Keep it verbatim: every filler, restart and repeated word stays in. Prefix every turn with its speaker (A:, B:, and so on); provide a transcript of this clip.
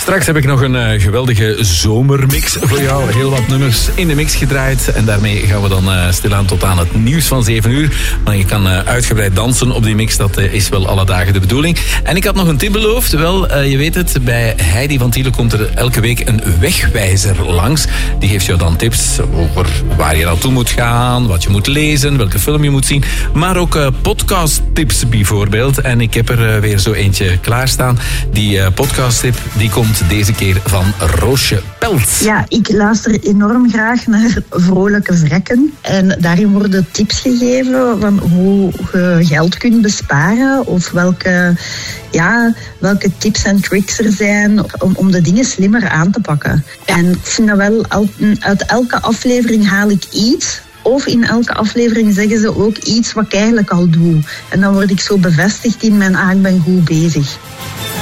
A: Straks heb ik nog een uh, geweldige zomermix voor jou. Heel wat nummers in de mix gedraaid. En daarmee gaan we dan uh, stilaan tot aan het nieuws van zeven uur. Maar je kan uh, uitgebreid dansen op die mix. Dat uh, is wel alle dagen de bedoeling. En ik had nog een tip beloofd. Wel, uh, je weet het, bij Heidi van Thiele komt er elke week een wegwijzer langs. Die geeft jou dan tips over waar je naartoe moet gaan, wat je moet lezen, welke film je moet zien. Maar ook uh, podcasttips bijvoorbeeld. En ik heb er uh, weer zo eentje klaarstaan. Die uh, podcasttip die komt deze keer van Roosje Peltz.
B: Ja, ik luister enorm graag naar Vrolijke Vrekken. En daarin worden tips gegeven van hoe je geld kunt besparen of welke, ja, welke tips en tricks er zijn om, om de dingen slimmer aan te pakken. Ja. En ik vind dat wel, uit elke aflevering haal ik iets. Of in elke aflevering zeggen ze ook iets wat ik eigenlijk al doe. En dan word ik zo bevestigd in mijn, ah, ik ben goed bezig.